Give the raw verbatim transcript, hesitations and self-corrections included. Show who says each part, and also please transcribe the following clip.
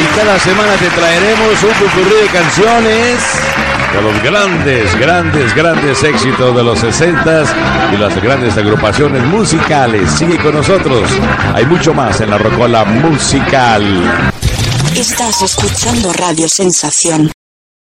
Speaker 1: cada semana te traeremos un popurrí de canciones de los grandes, grandes, grandes éxitos de los sesentas y las grandes agrupaciones musicales. Sigue con nosotros, hay mucho más en la Rocola Musical.
Speaker 2: Estás escuchando Radio Sensación.